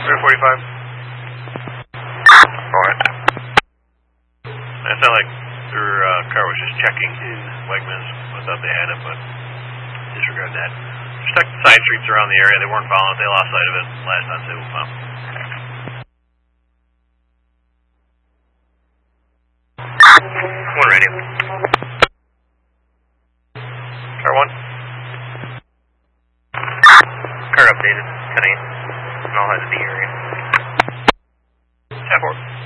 345. Alright. It sounded like their car was just checking in Wegmans. I thought they had it, but disregard that. Just checked the side streets around the area. They weren't following it. They lost sight of it last time they were found. One radio. Car 1. Car updated. 10-8. And I'll head to the area. 10-4.